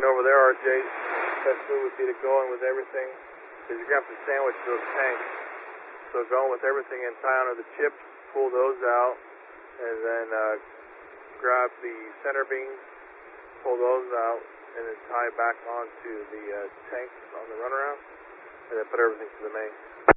looking over there, RJ, best move would be to go in with everything, because you're going to have to sandwich those tanks. So go in with everything and tie onto the chips, pull those out, and then grab the center beams, pull those out, and then tie back onto the tanks on the runaround, and then put everything to the main.